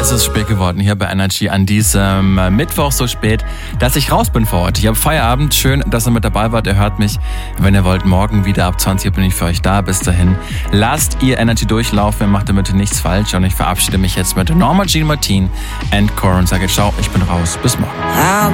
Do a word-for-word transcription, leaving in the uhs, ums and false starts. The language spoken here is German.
Es ist spät geworden hier bei Energy an diesem Mittwoch, so spät, dass ich raus bin für heute. Ich habe Feierabend. Schön, dass ihr mit dabei wart. Ihr hört mich, wenn ihr wollt, morgen wieder ab zwanzig Uhr bin ich für euch da. Bis dahin lasst ihr Energy durchlaufen. Ihr macht damit nichts falsch. Und ich verabschiede mich jetzt mit Norma Jean Martin and Core und sage ciao, ich bin raus. Bis morgen.